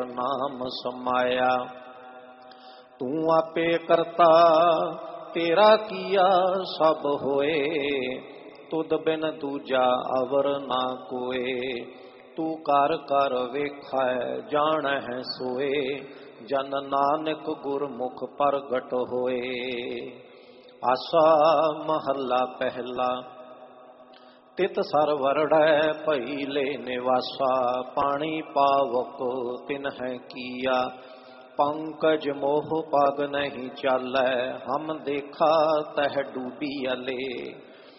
नाम समाया। तू आपे करता तेरा किया सब होए, तुद बिन दूजा अवर ना कोए। तू कर कर वेखै जान है सोए, जन नानक गुरमुख प्रगट होए। आसा महला पहला। तित सर वरड़ै भई ले निवासा, पानी पावक तिन है किया। पंकज मोह पग नहीं चालै, हम देखा तह डूबी अले।